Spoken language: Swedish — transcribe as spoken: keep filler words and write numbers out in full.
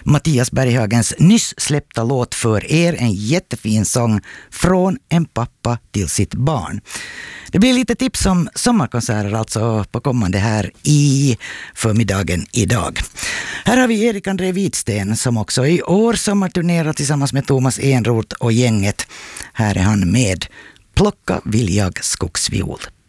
Mattias Berghagens nyss släppta låt för er. En jättefin sång från en pappa till sitt barn. Det blir lite tips om sommarkonserter alltså på kommande här i förmiddagen idag. Här har vi Erik André Widsten som också i år sommarturnerar tillsammans med Thomas Enroth och gänget. Här är han med Plocka vill jag skogsviol.